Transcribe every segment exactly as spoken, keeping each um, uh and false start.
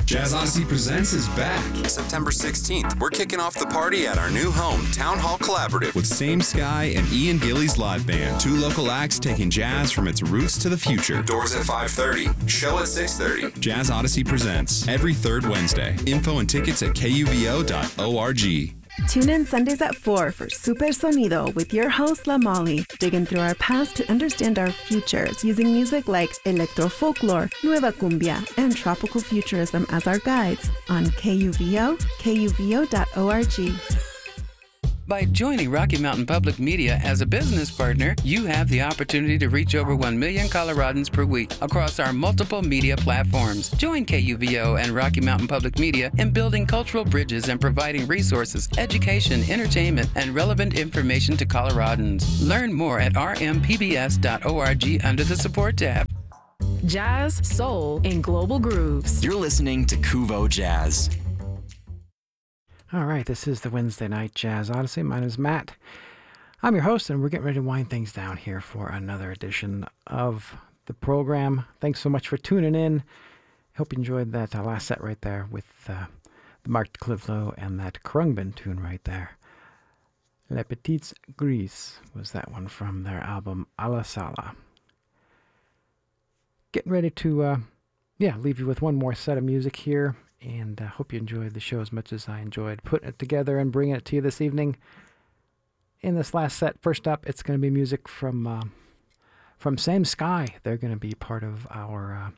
Jazz Odyssey Presents is back. September sixteenth, we're kicking off the party at our new home, Town Hall Collaborative. With Same Sky and Ian Gillies Live Band. Two local acts taking jazz from its roots to the future. Doors at five thirty. Show at six thirty. Jazz Odyssey Presents. Every third Wednesday. Info and tickets at K U V O dot org. Tune in Sundays at four for Super Sonido with your host, La Molly, digging through our past to understand our futures using music like electro folklore, nueva cumbia, and tropical futurism as our guides on K U V O, K U V O dot org. By joining Rocky Mountain Public Media as a business partner, you have the opportunity to reach over one million Coloradans per week across our multiple media platforms. Join K U V O and Rocky Mountain Public Media in building cultural bridges and providing resources, education, entertainment, and relevant information to Coloradans. Learn more at r m p b s dot org under the support tab. Jazz, soul, and global grooves. You're listening to Kuvo Jazz. All right, this is the Wednesday Night Jazz Odyssey. My name is Matt. I'm your host, and we're getting ready to wind things down here for another edition of the program. Thanks so much for tuning in. Hope you enjoyed that uh, last set right there with uh, the Mark Clivelo and that Khruangbin tune right there. Les Petites Grises was that one from their album A la Sala. Getting ready to, uh, yeah, leave you with one more set of music here. And I uh, hope you enjoyed the show as much as I enjoyed putting it together and bringing it to you this evening. In this last set, first up, it's going to be music from uh, from Same Sky. They're going to be part of our uh,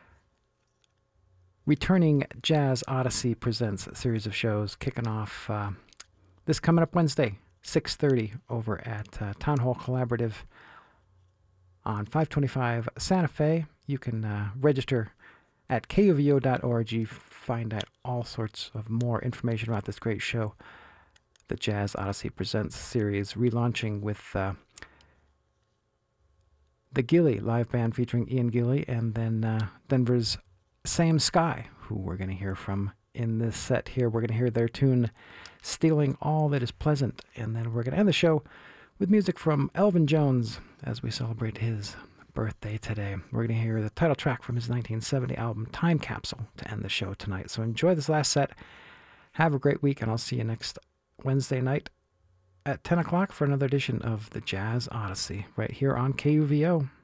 returning Jazz Odyssey Presents series of shows, kicking off uh, this coming up Wednesday, six thirty, over at uh, Town Hall Collaborative on five twenty-five Santa Fe. You can uh, register at K U V O dot org. Find out all sorts of more information about this great show, the Jazz Odyssey Presents series, relaunching with uh, the Gilly live band featuring Ian Gilly, and then uh, Denver's Same Sky, who we're going to hear from in this set here. We're going to hear their tune, Stealing All That Is Pleasant, and then we're going to end the show with music from Elvin Jones as we celebrate his birthday today. We're going to hear the title track from his nineteen seventy album Time Capsule to end the show tonight. So enjoy this last set. Have a great week, and I'll see you next Wednesday night at ten o'clock for another edition of the Jazz Odyssey right here on K U V O.